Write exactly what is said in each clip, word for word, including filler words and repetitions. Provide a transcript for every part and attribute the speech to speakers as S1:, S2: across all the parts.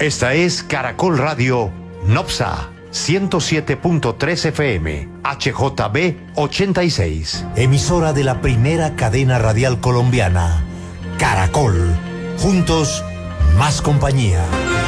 S1: Esta es Caracol Radio Nopsa ciento siete punto tres F M, H J B ochenta y seis.
S2: Emisora de la primera cadena radial colombiana, Caracol. Juntos, más compañía.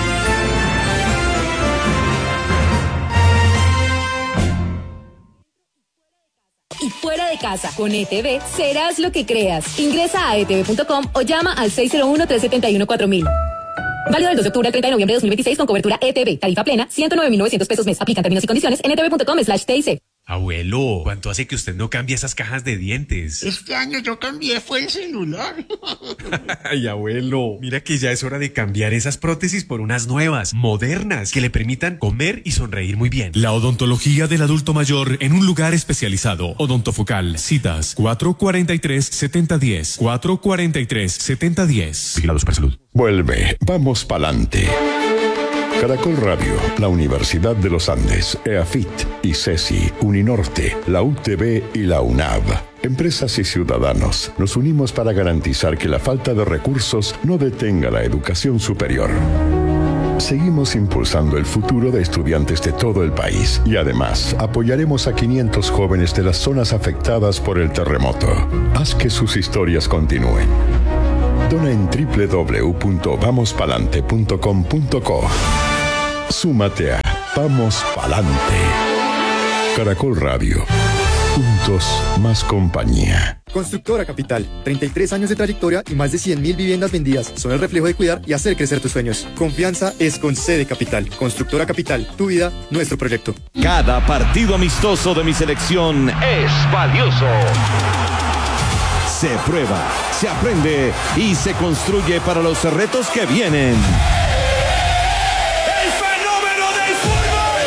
S3: Y fuera de casa, con E T V, serás lo que creas. Ingresa a e t v punto com o llama al seis cero uno, tres siete uno, cuatro mil. Válido del dos de octubre al treinta de noviembre de dos mil veintiséis con cobertura E T V. Tarifa plena, ciento nueve mil novecientos pesos mes. Aplican términos y condiciones en e t v punto com slash T I C.
S4: Abuelo, ¿cuánto hace que usted no cambia esas cajas de dientes?
S5: Este año yo cambié, fue el celular.
S4: Ay, abuelo, mira que ya es hora de cambiar esas prótesis por unas nuevas, modernas, que le permitan comer y sonreír muy bien.
S6: La odontología del adulto mayor en un lugar especializado. Odontofocal. Citas cuatro cuatro tres, siete cero uno cero. cuatro cuatro tres, siete cero uno cero.
S4: Vigilados para salud.
S7: Vuelve, vamos pa'lante. Caracol Radio, la Universidad de los Andes, EAFIT, ICESI, Uninorte, la U T B y la UNAV. Empresas y ciudadanos, nos unimos para garantizar que la falta de recursos no detenga la educación superior. Seguimos impulsando el futuro de estudiantes de todo el país y además apoyaremos a quinientos jóvenes de las zonas afectadas por el terremoto. Haz que sus historias continúen. Dona en doble u doble u doble u punto vamos palante punto com punto co. Súmate a Vamos Palante. Caracol Radio. Juntos, más compañía.
S8: Constructora Capital, treinta y tres años de trayectoria y más de cien mil viviendas vendidas. Son el reflejo de cuidar y hacer crecer tus sueños. Confianza es con C de Capital. Constructora Capital, tu vida, nuestro proyecto.
S9: Cada partido amistoso de mi selección es valioso. Se prueba, se aprende y se construye para los retos que vienen.
S10: ¡El fenómeno del fútbol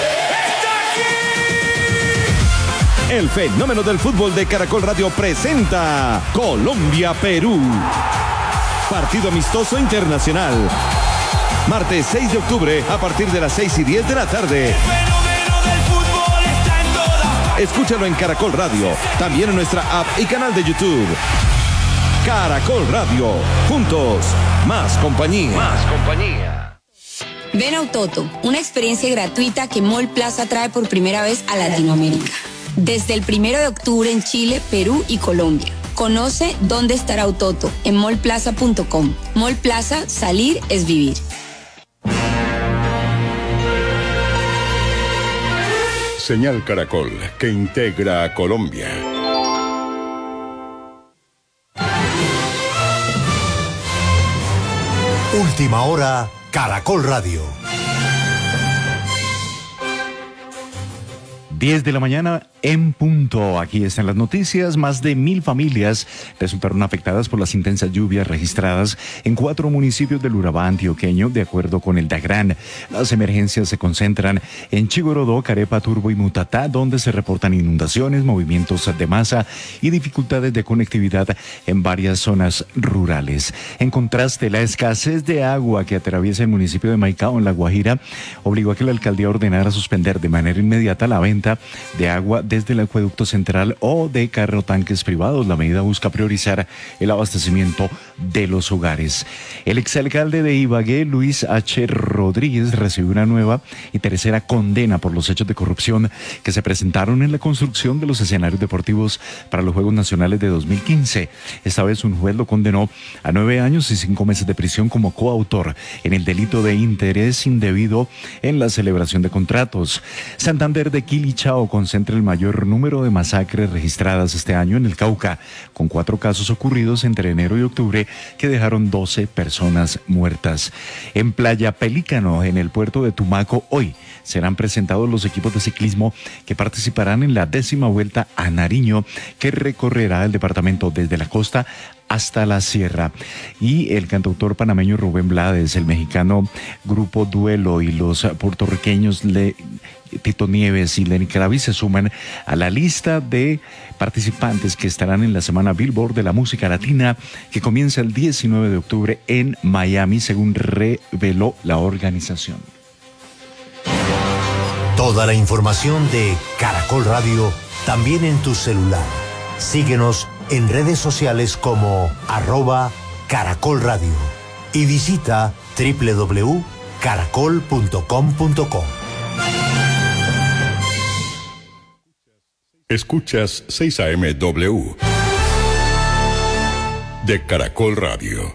S10: está aquí!
S9: El fenómeno del fútbol de Caracol Radio presenta Colombia-Perú. Partido amistoso internacional. Martes seis de octubre a partir de las seis y diez de la tarde. Escúchalo en Caracol Radio, también en nuestra app y canal de YouTube. Caracol Radio, juntos, más compañía.
S10: Más compañía.
S11: Ven a Autoto, una experiencia gratuita que Mall Plaza trae por primera vez a Latinoamérica. Desde el primero de octubre en Chile, Perú y Colombia. Conoce dónde estará Autoto en mall plaza punto com. Mall Plaza, salir es vivir.
S7: Señal Caracol, que integra a Colombia.
S2: Última hora, Caracol Radio.
S12: diez de la mañana en punto. Aquí están las noticias. Más de mil familias resultaron afectadas por las intensas lluvias registradas en cuatro municipios del Urabá antioqueño, de acuerdo con el DAGRAN. Las emergencias se concentran en Chigorodó, Carepa, Turbo y Mutatá, donde se reportan inundaciones, movimientos de masa y dificultades de conectividad en varias zonas rurales. En contraste, la escasez de agua que atraviesa el municipio de Maicao, en La Guajira, obligó a que la alcaldía ordenara suspender de manera inmediata la venta de agua desde el acueducto central o de carrotanques privados. La medida busca priorizar el abastecimiento de los hogares. El exalcalde de Ibagué, Luis H. Rodríguez, recibió una nueva y tercera condena por los hechos de corrupción que se presentaron en la construcción de los escenarios deportivos para los Juegos Nacionales de dos mil quince. Esta vez un juez lo condenó a nueve años y cinco meses de prisión como coautor en el delito de interés indebido en la celebración de contratos. Santander de Quilichao concentra el mayor número de masacres registradas este año en el Cauca, con cuatro casos ocurridos entre enero y octubre que dejaron doce personas muertas. En Playa Pelícano, en el puerto de Tumaco, hoy serán presentados los equipos de ciclismo que participarán en la décima vuelta a Nariño, que recorrerá el departamento desde la costa hasta la sierra. Y el cantautor panameño Rubén Blades, el mexicano Grupo Duelo y los puertorriqueños Le Tito Nieves y Lenny Kravitz se suman a la lista de participantes que estarán en la Semana Billboard de la Música Latina, que comienza el diecinueve de octubre en Miami, según reveló la organización.
S2: Toda la información de Caracol Radio también en tu celular. Síguenos en redes sociales como arroba Caracol Radio y visita doble u doble u doble u caracol punto com punto co.
S7: Escuchas seis A M W de Caracol Radio.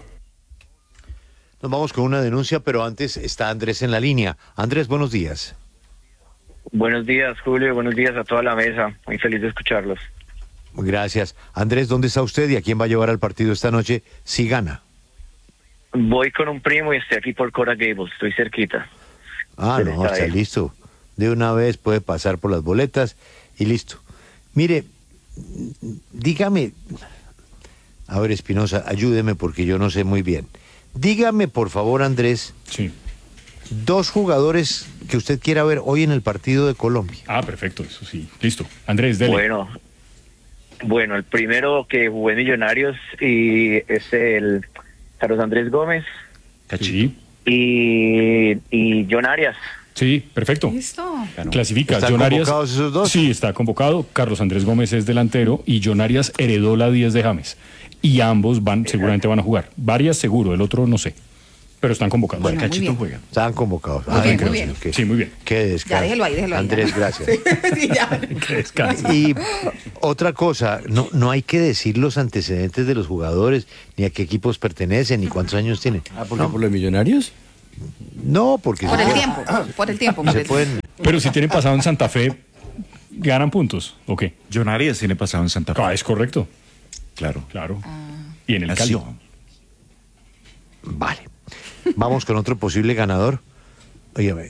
S1: Nos vamos con una denuncia, pero antes está Andrés en la línea. Andrés, buenos días.
S13: Buenos días, Julio. Buenos días a toda la mesa. Muy feliz de escucharlos.
S1: Gracias. Andrés, ¿dónde está usted y a quién va a llevar al partido esta noche si gana?
S13: Voy con un primo y estoy aquí por Coral Gables. Estoy cerquita.
S1: Ah,
S13: Del
S1: no, está
S13: estadio.
S1: listo. De una vez puede pasar por las boletas y listo. Mire, dígame, a ver, Espinosa, ayúdeme porque yo no sé muy bien. Dígame, por favor, Andrés,
S14: sí.
S1: dos jugadores que usted quiera ver hoy en el partido de Colombia.
S14: Ah, perfecto, eso sí. Listo. Andrés, dele.
S13: Bueno, bueno, el primero que jugó en Millonarios y es el Carlos Andrés Gómez.
S14: Sí.
S13: Y, y John Arias.
S14: Sí, perfecto.
S15: Listo.
S14: Clasifica.
S1: ¿Están
S14: John Arias,
S1: convocados esos dos?
S14: Sí, está convocado. Carlos Andrés Gómez es delantero y John Arias heredó la diez de James. Y ambos van, seguramente van a jugar. Varias seguro, el otro no sé. Pero están convocados.
S1: Bueno,
S14: Cachito
S15: muy bien.
S14: juega.
S1: Están convocados.
S15: Muy bien, muy bien.
S1: qué-
S14: Sí, muy bien.
S1: Qué descanso.
S15: Ya, déjelo ahí, déjelo ahí,
S1: Andrés,
S15: ya.
S1: gracias.
S15: Sí, ya.
S14: Que descanse.
S1: Y otra cosa, no, no hay que decir los antecedentes de los jugadores, ni a qué equipos pertenecen, ni cuántos años tienen.
S16: Ah, ¿por qué? ¿Por los Millonarios?
S1: No, porque
S15: Por
S1: se
S15: el
S1: pueden-
S15: tiempo, por el tiempo.
S1: se
S15: por el-
S1: pueden.
S14: Pero si tienen pasado en Santa Fe, ¿ganan puntos o qué?
S12: John Arias tiene pasado en Santa Fe.
S14: Ah, es correcto.
S12: Claro.
S14: Claro. Y en el
S12: Nació.
S14: Cali.
S1: Vale. Vamos con otro posible ganador. Óyeme,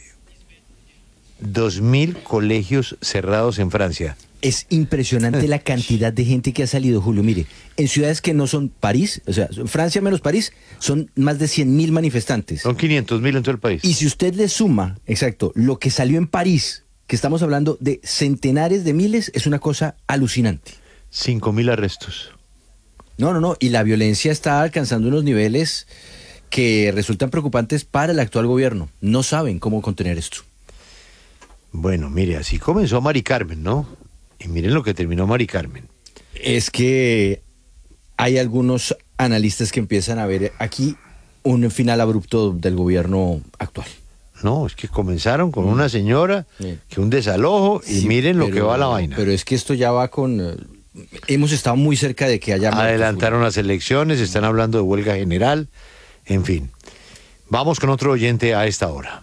S1: dos mil colegios cerrados en Francia.
S16: Es impresionante la cantidad de gente que ha salido, Julio. Mire, en ciudades que no son París, o sea, Francia menos París, son más de cien mil manifestantes.
S1: Son quinientos mil en todo el país.
S16: Y si usted le suma, exacto, lo que salió en París, que estamos hablando de centenares de miles, es una cosa alucinante.
S1: Cinco mil arrestos.
S16: No, no, no. Y la violencia está alcanzando unos niveles que resultan preocupantes para el actual gobierno. No saben cómo contener esto.
S1: Bueno, mire, así comenzó Mari Carmen, ¿no? Y miren lo que terminó Mari Carmen.
S16: Es que hay algunos analistas que empiezan a ver aquí un final abrupto del gobierno actual.
S1: No, es que comenzaron con una señora,
S16: Sí.
S1: que un desalojo, y
S16: Sí,
S1: miren lo
S16: pero-
S1: que va la vaina.
S16: Pero es que esto ya va con... eh, hemos estado muy cerca de que haya... muertos,
S1: Adelantaron las elecciones, están hablando de huelga general, en fin. Vamos con otro oyente a esta hora.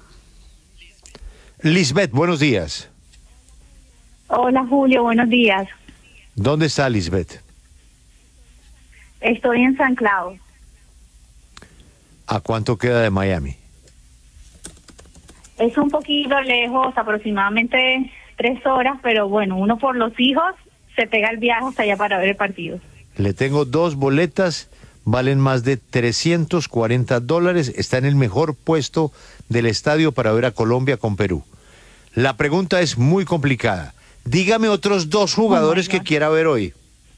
S1: Lisbeth, buenos días.
S17: Hola Julio, buenos días.
S1: ¿Dónde está Lisbeth?
S17: Estoy en San Cloud.
S1: ¿A cuánto queda de Miami?
S17: Es un poquito lejos, aproximadamente tres horas, pero bueno, uno por los hijos se pega el viaje hasta allá para ver el partido.
S1: Le tengo dos boletas, valen más de trescientos cuarenta dólares, está en el mejor puesto del estadio para ver a Colombia con Perú. La pregunta es muy complicada. Dígame otros dos jugadores que quiera ver hoy.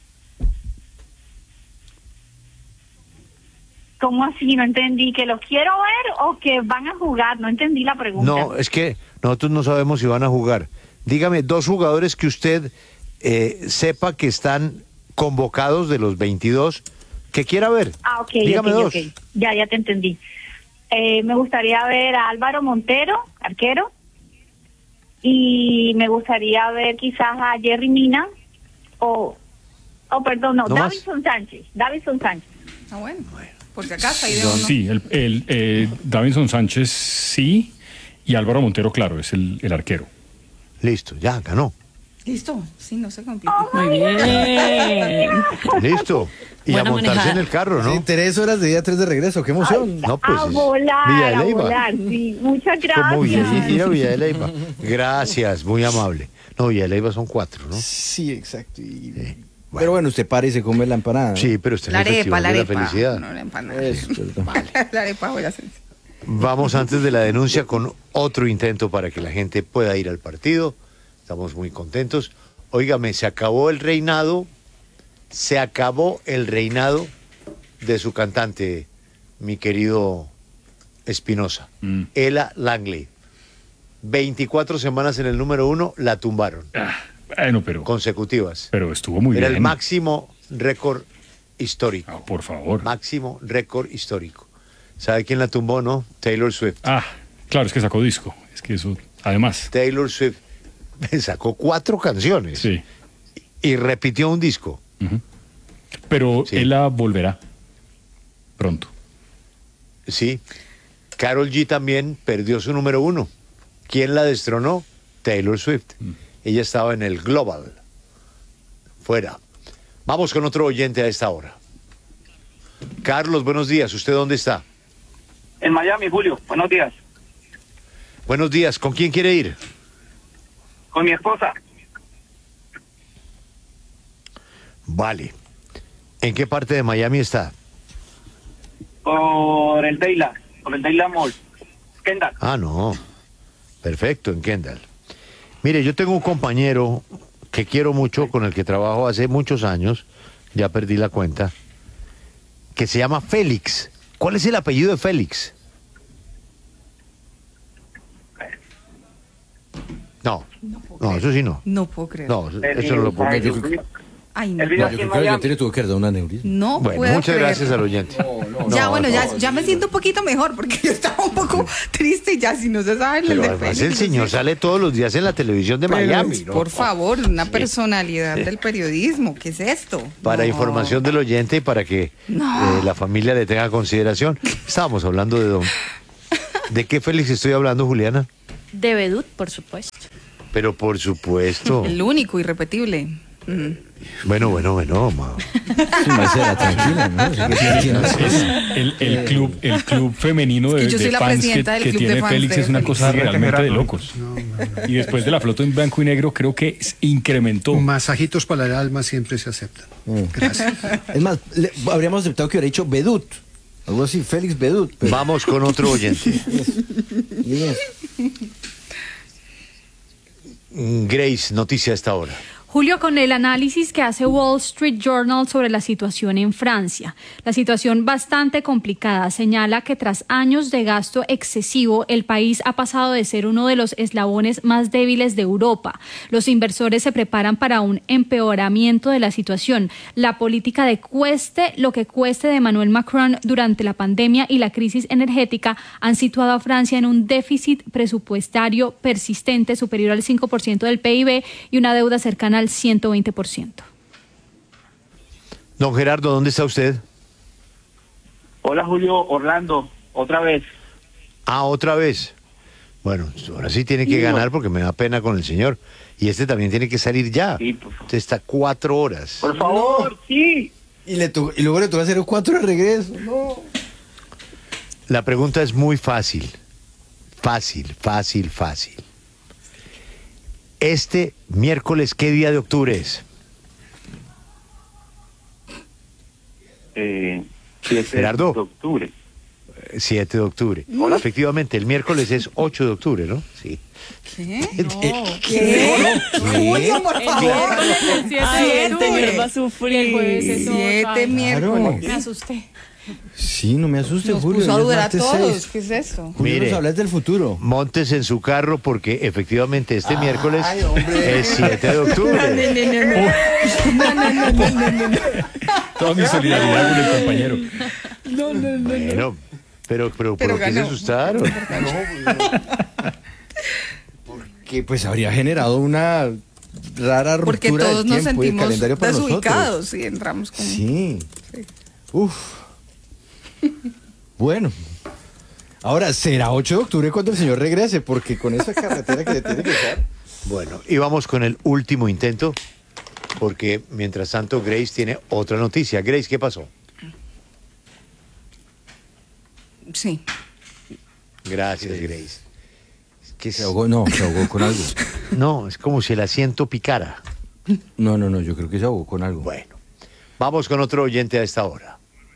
S17: ¿Cómo así? No entendí. ¿Que los quiero ver o que van a jugar? No entendí la pregunta.
S1: No, es que nosotros no sabemos si van a jugar. Dígame dos jugadores que usted eh, sepa que están convocados de los veintidós que quiera ver.
S17: Ah, ok,
S1: Dígame
S17: ok,
S1: dos.
S17: ok. Ya, ya te entendí. Eh, me gustaría ver a Álvaro Montero, arquero. Y me gustaría ver quizás a Jerry Mina o, oh, perdón, no,
S14: ¿No más?
S17: Davinson Sánchez. Davinson Sánchez.
S15: Ah, bueno. Por si acaso hay de uno.
S14: Sí, el, el, eh, Davinson Sánchez sí, y Álvaro Montero, claro, es el, el arquero.
S1: Listo, ya ganó.
S15: Listo. Sí, no se complica.
S17: Muy
S15: bien.
S1: Listo. Y
S15: Buena
S1: a montarse
S15: manejada.
S1: en el carro, ¿no?
S16: Sí, tres horas de día, tres de regreso. ¡Qué emoción!
S1: No, pues
S17: a
S1: es
S17: volar,
S1: Villa de
S17: a
S1: Leyva.
S17: volar, sí. Muchas
S1: Como Villa,
S17: gracias.
S1: ir a Villa de Leyva. Gracias, muy amable. No, Villa de Leyva son cuatro, ¿no?
S16: Sí, exacto. Y- Pero bueno, usted para y se come la empanada. ¿no?
S1: Sí, pero está en
S15: La
S1: el
S15: arepa,
S1: Festival
S15: la
S1: de la
S15: arepa.
S1: Felicidad.
S15: No, la empanada.
S16: Eso, perdón.
S15: La arepa, voy a hacer.
S1: Vamos antes de la denuncia con otro intento para que la gente pueda ir al partido. Estamos muy contentos. Óigame, se acabó el reinado, se acabó el reinado de su cantante, mi querido Espinosa,
S14: Mm.
S1: Ella Langley. veinticuatro semanas en el número uno, la tumbaron.
S14: Bueno, pero.
S1: Consecutivas.
S14: Pero estuvo muy
S1: Era
S14: bien.
S1: el máximo récord histórico.
S14: por favor.
S1: Máximo récord histórico. ¿Sabe quién la tumbó, no? Taylor Swift.
S14: Ah, Claro, es que sacó disco. Es que eso, además.
S1: Taylor Swift sacó cuatro canciones.
S14: Sí.
S1: Y repitió un disco.
S14: Uh-huh. Pero sí. Él la volverá pronto.
S1: Sí. Karol G también perdió su número uno. ¿Quién la destronó? Taylor Swift. Mm. Ella estaba en el Global. Fuera. Vamos con otro oyente a esta hora. Carlos, buenos días. ¿Usted dónde está?
S18: En Miami, Julio. Buenos días.
S1: Buenos días. ¿Con quién quiere ir?
S18: Con mi esposa.
S1: Vale. ¿En qué parte de Miami está?
S18: Por el Dayland, por el Dayland Mall. Kendall.
S1: Ah, no. Perfecto, en Kendall. Mire, yo tengo un compañero que quiero mucho, con el que trabajo hace muchos años, ya perdí la cuenta, que se llama Félix. ¿Cuál es el apellido de Félix? No, no, no eso sí no.
S15: No puedo creer.
S1: No, eso no lo puedo creer.
S15: Ay, no.
S16: Yo creo que el oyente le tuvo que dar un aneurisma.
S15: No
S1: bueno,
S15: puedo
S1: muchas
S15: creer.
S1: gracias al oyente.
S15: No, no, ya, no, bueno, no, ya, no. ya me siento un poquito mejor porque yo estaba un poco triste y ya si no se sabe
S1: Pero
S15: el
S1: además el señor sale todos los días en la televisión de
S15: Pero,
S1: Miami, ¿no?
S15: Por favor, una
S1: sí.
S15: personalidad
S1: sí.
S15: del periodismo. ¿Qué es esto?
S1: Para
S15: no.
S1: información del oyente y para que
S15: no.
S1: eh, la familia le tenga consideración. Estábamos hablando de don... ¿De qué Félix estoy hablando, Juliana?
S19: De Bedut, por supuesto.
S1: Pero por supuesto.
S15: El único, irrepetible. Mm.
S1: Bueno, bueno, bueno, ma.
S16: Sí, Marcela, tranquila, ¿no?
S14: Es el, el club, el club femenino de,
S15: es que yo soy
S14: de
S15: la
S14: fans que,
S15: del
S14: que
S15: club
S14: tiene
S15: de fans
S14: Félix
S15: de
S14: es una
S15: Félix.
S14: cosa
S15: Sí,
S14: realmente de
S20: no.
S14: locos.
S20: No, no, no.
S14: Y después de la flota en blanco y negro, creo que incrementó.
S20: Masajitos para el alma siempre se aceptan.
S16: Mm.
S20: Gracias.
S16: Es más, le, habríamos aceptado que hubiera dicho Bedut. Algo así, Félix Bedut. Pero...
S1: Vamos con otro oyente.
S16: Yes.
S1: Grace, noticia a esta hora.
S21: Julio, con el análisis que hace Wall Street Journal sobre la situación en Francia. La situación bastante complicada señala que tras años de gasto excesivo, el país ha pasado de ser uno de los eslabones más débiles de Europa. Los inversores se preparan para un empeoramiento de la situación. La política de cueste lo que cueste de Emmanuel Macron durante la pandemia y la crisis energética han situado a Francia en un déficit presupuestario persistente superior al cinco por ciento del P I B y una deuda cercana al ciento veinte por ciento.
S1: Don Gerardo, ¿dónde está usted?
S18: Hola, Julio, Orlando, otra vez.
S1: Ah, otra vez. Bueno, ahora sí tiene que
S18: Sí,
S1: ganar
S18: no.
S1: porque me da pena con el señor. Y este también tiene que salir ya.
S18: Sí, por favor.
S1: Usted está cuatro horas.
S18: Por favor, sí.
S16: Y, le tu- y luego le toca hacer cuatro de regreso. No.
S1: La pregunta es muy fácil. Fácil, fácil, fácil. Este miércoles, ¿qué día de octubre es?
S18: Eh, siete
S1: Gerardo.
S18: de octubre.
S1: siete de octubre.
S18: Hola.
S1: Efectivamente, el miércoles es ocho de octubre, ¿no? Sí.
S15: ¿Qué?
S1: No.
S15: ¿Qué? Julio, por favor.
S19: Ay, el señor va a sufrir.
S21: El jueves es
S15: Siete
S21: otra.
S15: miércoles.
S21: Me asusté.
S16: Sí, no me asuste,
S15: Nos
S16: Julio.
S15: puso a
S16: ya es
S15: dudar a
S16: martes
S15: todos.
S16: seis.
S15: ¿Qué es esto?
S16: Julio,
S1: Mire.
S16: nos hablas del futuro.
S1: Montes en su carro porque efectivamente este miércoles
S16: Ay, hombre.
S1: es siete de octubre.
S15: No, no, no, no, no, no, no.
S14: Toda mi solidaridad con el compañero.
S15: No, no, no.
S1: Bueno, pero, pero,
S15: Pero
S1: ¿por qué se
S15: ganó.
S1: asustaron?
S16: Que pues habría generado una rara ruptura
S15: Porque todos
S16: del
S15: nos
S16: tiempo y el
S15: sentimos
S16: calendario para
S15: desubicados
S16: nosotros.
S15: si entramos con...
S16: Sí. Uf. Bueno. Ahora, será ocho de octubre cuando el señor regrese, porque con esa carretera que le tiene que echar.
S1: Bueno, y vamos con el último intento, porque mientras tanto Grace tiene otra noticia. Grace, ¿qué pasó?
S15: Sí.
S1: Gracias, Grace. Es que
S16: Se ahogó, no, se ahogó con algo.
S1: No, es como si el asiento picara.
S16: No, no, no, yo creo que se ahogó con algo.
S1: Bueno, vamos con otro oyente a esta hora.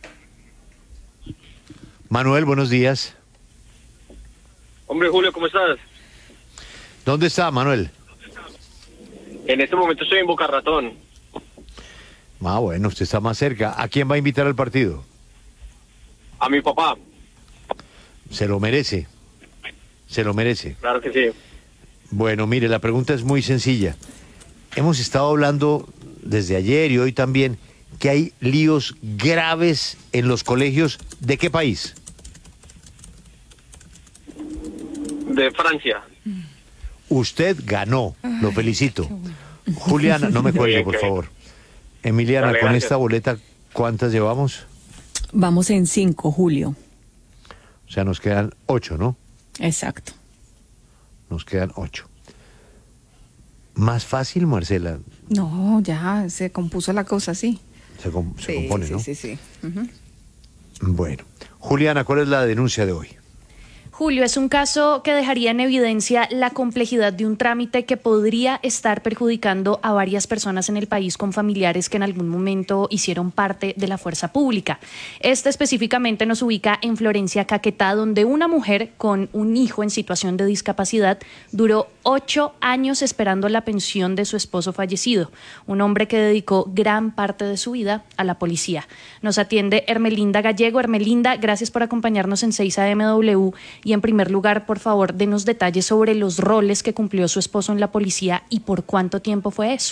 S1: Manuel, buenos días.
S22: Hombre, Julio, ¿cómo estás?
S1: ¿Dónde está, Manuel?
S22: En este momento estoy en Boca Ratón.
S1: Ah, bueno, usted está más cerca. ¿A quién va a invitar al partido?
S22: A mi papá.
S1: Se lo merece. Se lo merece.
S22: Claro que sí.
S1: Bueno, mire, la pregunta es muy sencilla. Hemos estado hablando desde ayer y hoy también que hay líos graves en los colegios. ¿De qué país?
S22: de Francia.
S1: Usted ganó, lo felicito. Juliana, no me cuelgue, por favor. Emiliana,
S22: Dale,
S1: con
S22: gracias.
S1: esta boleta, ¿cuántas llevamos?
S3: Vamos en cinco, Julio.
S1: O sea, nos quedan ocho, ¿no?
S3: Exacto.
S1: Nos quedan ocho. Más fácil, Marcela,
S15: No, ya se compuso la cosa así.
S1: se, com- se
S15: Sí,
S1: compone,
S15: sí,
S1: ¿no?
S15: sí, sí. Ujú.
S1: Bueno. Juliana, ¿cuál es la denuncia de hoy?
S19: Julio, es un caso que dejaría en evidencia la complejidad de un trámite que podría estar perjudicando a varias personas en el país con familiares que en algún momento hicieron parte de la fuerza pública. Este específicamente nos ubica en Florencia, Caquetá, donde una mujer con un hijo en situación de discapacidad duró ocho años esperando la pensión de su esposo fallecido, un hombre que dedicó gran parte de su vida a la policía. Nos atiende Hermelinda Gallego. Hermelinda, gracias por acompañarnos en seis A M W. Y en primer lugar, por favor, denos detalles sobre los roles que cumplió su esposo en la policía y por cuánto tiempo fue eso.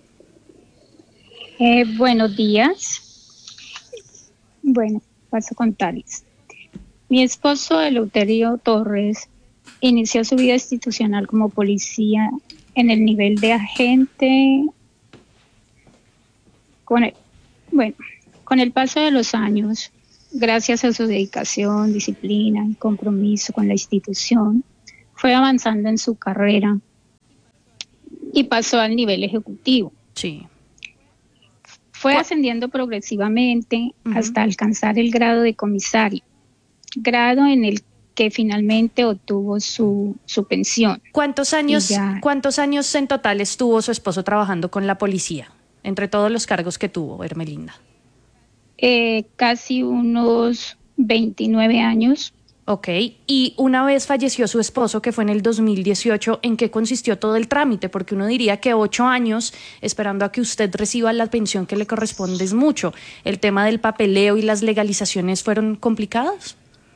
S5: Eh, buenos días. Bueno, paso a contarles. Mi esposo, Eleuterio Torres, inició su vida institucional como policía en el nivel de agente. Con el, bueno, con el paso de los años, gracias a su dedicación, disciplina y compromiso con la institución, fue avanzando en su carrera y pasó al nivel ejecutivo.
S19: Sí.
S5: Fue ascendiendo progresivamente uh-huh. hasta alcanzar el grado de comisario, grado en el que finalmente obtuvo su, su pensión.
S19: ¿Cuántos años, ya... ¿Cuántos años en total estuvo su esposo trabajando con la policía, entre todos los cargos que tuvo, Hermelinda?
S5: Eh, casi unos veintinueve años.
S19: Ok, y una vez falleció su esposo, que fue en el dos mil dieciocho, ¿en qué consistió todo el trámite? Porque uno diría que ocho años esperando a que usted reciba la pensión que le corresponde es mucho. ¿El tema del papeleo y las legalizaciones fueron complicados?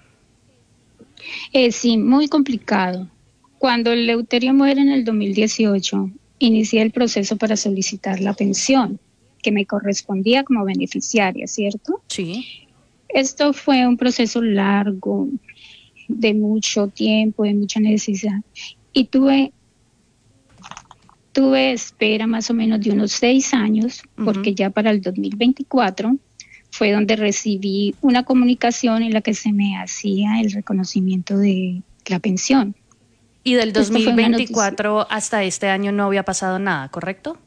S5: Eh, sí, muy complicado. Cuando Eleuterio muere en el dos mil dieciocho, inicié el proceso para solicitar la pensión que me correspondía como beneficiaria, ¿cierto?
S19: Sí.
S5: Esto fue un proceso largo, de mucho tiempo, de mucha necesidad. Y tuve, tuve espera más o menos de unos seis años, uh-huh. porque ya para el dos mil veinticuatro fue donde recibí una comunicación en la que se me hacía el reconocimiento de la pensión.
S19: Y del dos mil veinticuatro hasta este año no había pasado nada, ¿correcto?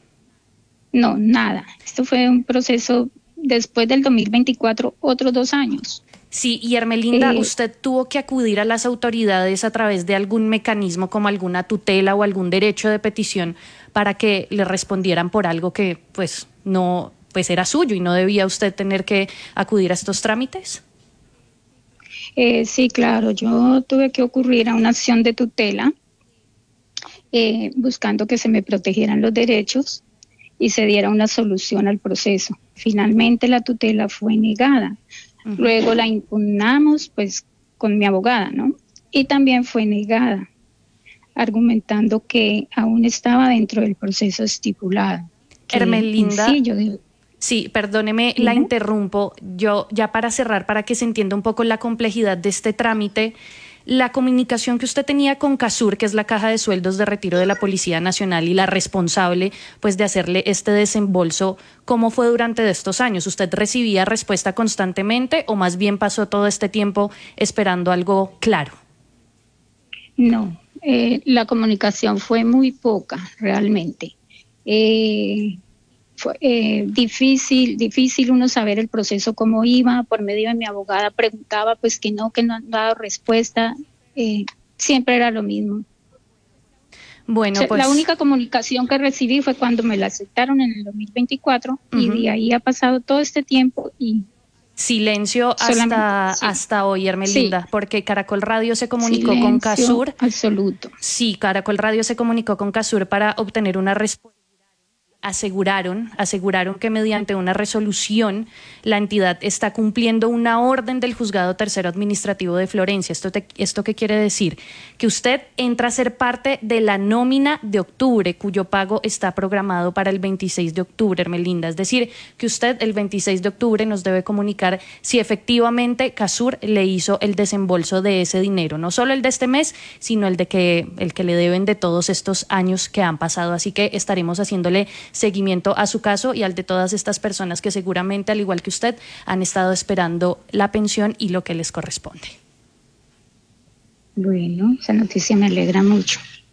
S5: No, nada. Esto fue un proceso después del dos mil veinticuatro, otros dos años.
S19: Sí, y Hermelinda, eh, ¿usted tuvo que acudir a las autoridades a través de algún mecanismo como alguna tutela o algún derecho de petición para que le respondieran por algo que pues no pues era suyo y no debía usted tener que acudir a estos trámites?
S5: Eh, sí, claro. Yo tuve que ocurrir a una acción de tutela eh, buscando que se me protegieran los derechos y se diera una solución al proceso. Finalmente la tutela fue negada. Uh-huh. Luego la impugnamos pues con mi abogada, ¿no? Y también fue negada, argumentando que aún estaba dentro del proceso estipulado.
S19: Hermelinda,
S5: sí, yo digo,
S19: sí, perdóneme, ¿sí? La interrumpo. Yo, ya para cerrar, para que se entienda un poco la complejidad de este trámite, la comunicación que usted tenía con CASUR, que es la Caja de Sueldos de Retiro de la Policía Nacional y la responsable pues de hacerle este desembolso, ¿cómo fue durante estos años? ¿Usted recibía respuesta constantemente o más bien pasó todo este tiempo esperando algo claro?
S5: No, eh, la comunicación fue muy poca realmente. Eh, fue eh, difícil, difícil uno saber el proceso cómo iba. Por medio de mi abogada preguntaba, pues que no, que no han dado respuesta. Eh, siempre era lo mismo.
S19: Bueno,
S5: o sea,
S19: pues
S5: la única comunicación que recibí fue cuando me la aceptaron en el dos mil veinticuatro, uh-huh. y de ahí ha pasado todo este tiempo y
S19: silencio hasta, sí. hasta hoy, Hermelinda, sí. porque Caracol Radio se comunicó
S5: silencio
S19: con CASUR.
S5: Absoluto.
S19: Sí, Caracol Radio se comunicó con CASUR para obtener una respuesta. aseguraron, aseguraron que mediante una resolución la entidad está cumpliendo una orden del Juzgado Tercero Administrativo de Florencia. ¿Esto, te, ¿Esto qué quiere decir? Que usted entra a ser parte de la nómina de octubre, cuyo pago está programado para el veintiséis de octubre, Ermelinda. Es decir, que usted el veintiséis de octubre nos debe comunicar si efectivamente Casur le hizo el desembolso de ese dinero, no solo el de este mes, sino el de que el que le deben de todos estos años que han pasado. Así que estaremos haciéndole seguimiento a su caso y al de todas estas personas que seguramente, al igual que usted, han estado esperando la pensión y lo que les corresponde.
S5: Bueno, esa noticia me alegra mucho.